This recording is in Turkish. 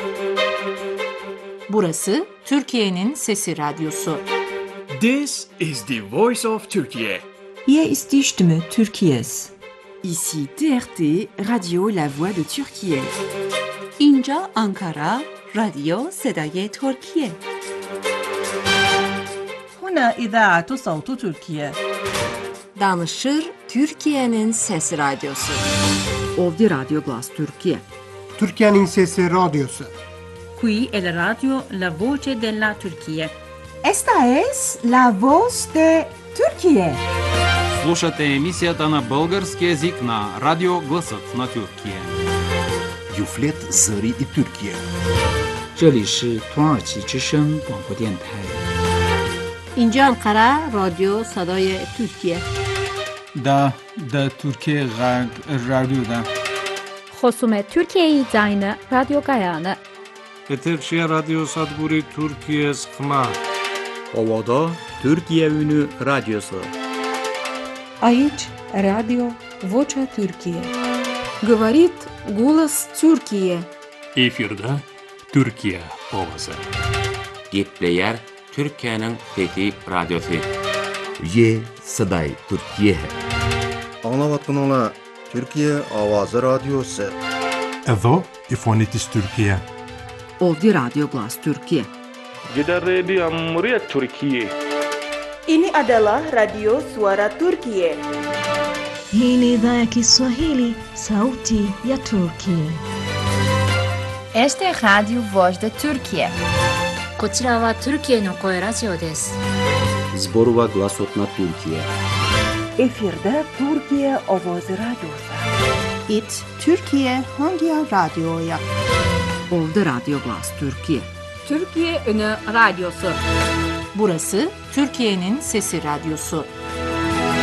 Burası Türkiye'nin Sesi Radyosu. This is the voice of Turkey. Hier ist die Stimme Türkiye's. Ici TRT, Radio La Voix de Türkiye. اینجا آنکارا، رادیو صدای ترکیه. هنا إذاعة صوت تركيا. Danışır Türkiye'nin Sesi Radyosu. Ovdi Radio Glas Türkiye. Türkiye'nin Sesi Radyosu. Qui è la radio La Voce della Turchia. Esta es La Voz de Turquía. Слушате емисията на български език на Радио Гласът на Тюркия. Юфлет Зари и Türkiye. 这里是土耳其之声广播电台。 اینجا انقره رادیو صدای ترکیه. دا ترکیه غرب رادیو دا. خصوم ترکیه زاین رادیو گایانه. Etekşehir Radyo Sadburi Türkiye Sıkma. Ovada Türkiye Ünü Radyosu. Aici Radio Vocea Türkiye. Говорит голос Türkiye. Efirde Türkiye ovası. Gepleyer Türkiye'nin Fethi Radyosu. Ye Saday Türkiye. Anlavatkanlar Türkiye Avazı Radyosu. Edo İfonitis Türkiye. Ovdi Radio Glas Türkiye. Gider Radio Cumhuriyet Türkiye. Ini adalah Radio Suara Turkiye. Hii ni idhaa ya Kiswahili, Sauti ya Turkiye. Este Radio Voz de Turkiye. こちらはトルキエの声ラジオです。 Zborova Glasot na Türkiye. Efirde Türkiye Ovoz Radyosu. It Türkiye hangi radyoya? Ovdi Radio Glas Türkiye. Türkiye Ünü Radyosu. Burası Türkiye'nin Sesi Radyosu.